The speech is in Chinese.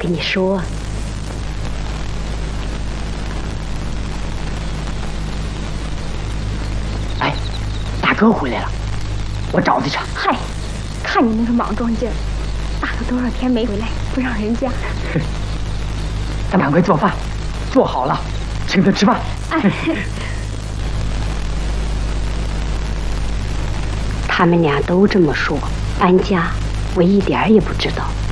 跟你说。 哎，大哥回来了，我找他去。 嗨，看你那个莽撞劲儿，大哥多少天没回来，不让人家。 咱赶快做饭，做好了，请他吃饭。 哎。他们俩都这么说，安家我一点也不知道。